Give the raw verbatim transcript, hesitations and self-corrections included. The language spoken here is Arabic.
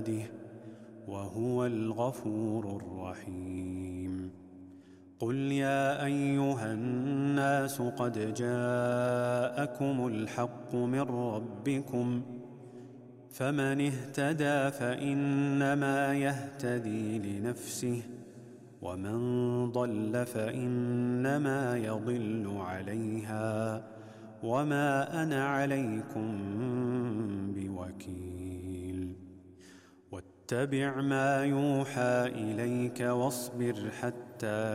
وهو الغفور الرحيم. قل يا أيها الناس قد جاءكم الحق من ربكم، فمن اهتدى فإنما يهتدي لنفسه، ومن ضل فإنما يضل عليها، وما أنا عليكم بوكيل. واتبع ما يوحى إليك واصبر حتى